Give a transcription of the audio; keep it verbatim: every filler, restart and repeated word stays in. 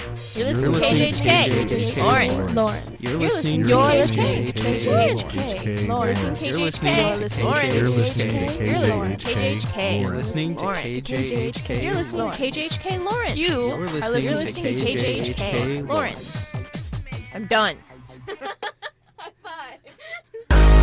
You're listening to K J H K. Lawrence. Lawrence. You're listening You're to listening to K J H K. Lawrence. You're listening to Lawrence. You're listening to You're listening to K J H K. You're listening to K J H K. You're listening to K J H K. Lawrence. You're are listening listening to to K J H K. K J H K. Lawrence. I'm done.